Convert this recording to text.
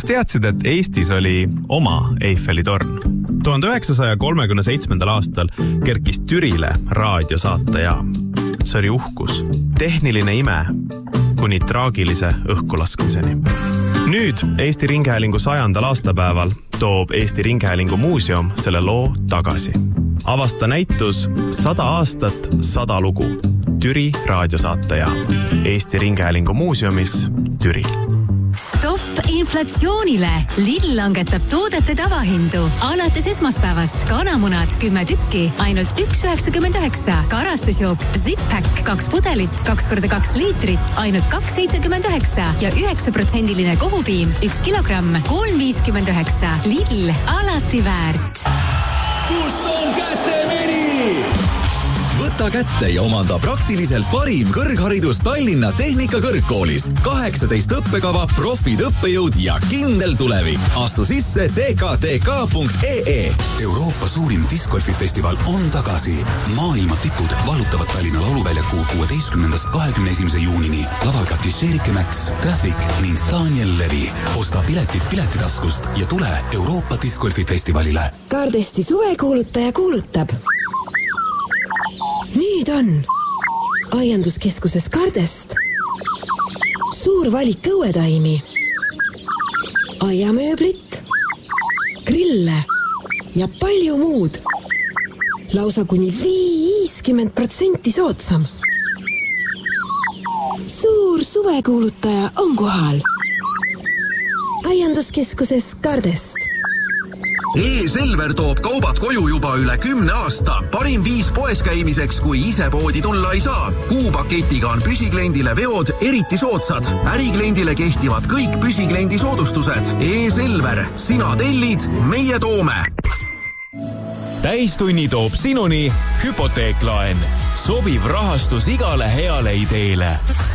Kas teadsid, et Eestis oli oma Eiffeli torn? 1937. aastal kerkis Türile raadiosaatejaam. See oli uhkus, tehniline ime kuni traagilise õhkulaskmiseni. Nüüd Eesti Ringhäälingu 100. aastapäeval toob Eesti Ringhäälingu muuseum selle loo tagasi. Avasta näitus 100 aastat, 100 lugu. Türi raadiosaatejaam. Eesti Ringhäälingu muuseumis Türi. Stopp inflatsioonile! Lidl langetab toodete tavahindu. Alates esmaspäevast kanamunad 10 tükki, ainult 1,99. Karastusjook Zip-Pack 2 pudelit, 2x2 liitrit, ainult 2,79. Ja 9% kohupiim 1 kilogramm, 3,59. Lidl, alati väärt. Kus on kätemini? Võta kätte ja omanda praktiliselt parim kõrgharidus Tallinna Tehnikakõrgkoolis. 18 õppekava, profid õppejõud ja kindel tulevik. Astu sisse tktk.ee. Euroopa suurim discgolfifestival on tagasi. Maailma tipud valutavad Tallinna lauluväljaku 16.–21. juunini. Laval ka Klišeerike Max, Traffic ning Daniel Levi. Osta piletid piletitaskust ja tule Euroopa discgolfifestivalile. Kardesti suvekuulutaja kuulutab. Nüüd on aianduskeskuses Kardest suur valik õuetaimi, aiamööblit, grille ja palju muud. Lausa kuni 50% soodsam. Suur suvekuulutaja on kohal. Aianduskeskuses Kardest. E-Selver toob kaubad koju juba üle 10 aasta. Parim viis poes käimiseks, kui ise poodi tulla ei saa. Kuupaketiga on püsikliendile veod eriti soodsad. Ärikliendile kehtivad kõik püsikliendi soodustused. E-Selver, sina tellid, meie toome. Täistunni toob sinuni Hypoteeklaen. Sobiv rahastus igale heale ideele.